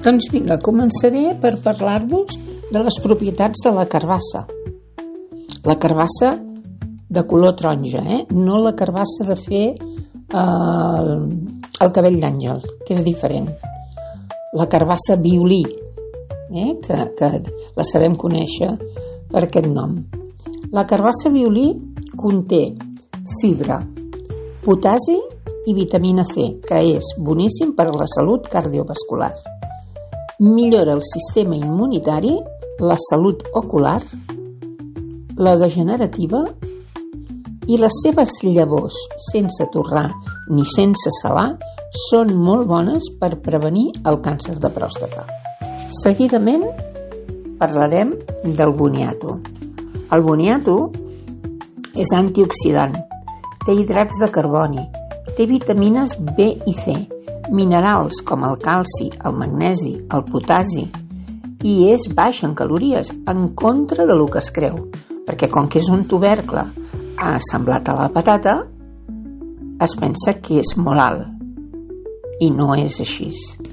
Doncs vinga, començaré per parlar-vos de les propietats de la carbassa. La carbassa de color taronja, no la carbassa de fer el cabell d'àngel, que és diferent. La carbassa violí, que la sabem conèixer per aquest nom. La carbassa violí conté fibra, potassi i vitamina C, que és boníssim per a la salut cardiovascular. Millora el sistema immunitari, la salut ocular, la degenerativa i les seves llavors, sense torrar ni sense salar, són molt bones per prevenir el càncer de pròstata. Seguidament parlarem del boniato. El boniato és antioxidant, té hidrats de carboni, té vitamines B i C, minerals com el calci, el magnesi, el potassi, i és baix en calories, en contra de lo que es creu, perquè com que és un tubercle semblat a la patata, es pensa que és molt alt, i no és així.